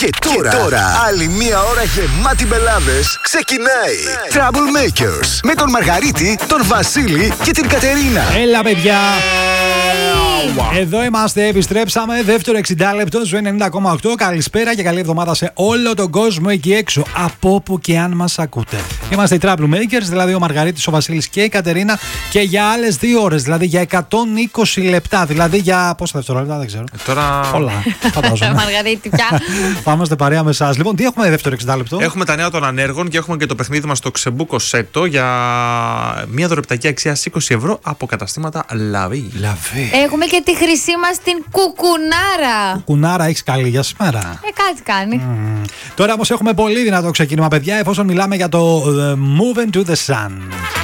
Και τώρα, άλλη μία ώρα γεμάτη μπελάδες ξεκινάει. Troublemakers με τον Μαργαρίτη, τον Βασίλη και την Κατερίνα. Έλα, παιδιά! Εδώ είμαστε, επιστρέψαμε. Δεύτερο 60 λεπτό στο 90,8. Καλησπέρα και καλή εβδομάδα σε όλο τον κόσμο εκεί έξω. Από όπου και αν μας ακούτε. Είμαστε οι Troublemakers, δηλαδή ο Μαργαρίτης, ο Βασίλης και η Κατερίνα. Και για άλλες 2 ώρες, δηλαδή για 120 λεπτά. Δηλαδή για πόσα δευτερόλεπτα, δεν ξέρω. Τώρα. Πολλά. Φαντάζομαι. Μαργαρίτη, πια. Θα είμαστε παρέα με εσάς. Λοιπόν, τι έχουμε δεύτερο 60 λεπτό? Έχουμε τα νέα των ανέργων και έχουμε και το παιχνίδι μας στο Ξεμπούκο Σέτο για μια δωρεπτική αξίας 20 ευρώ από καταστήματα Λαβή. Έχουμε και τη χρυσή μας την κουκουνάρα. Κουκουνάρα, έχεις καλή για σήμερα? Κάτι κάνει. Τώρα όμως έχουμε πολύ δυνατό ξεκίνημα, παιδιά, εφόσον μιλάμε για το Move into the Sun.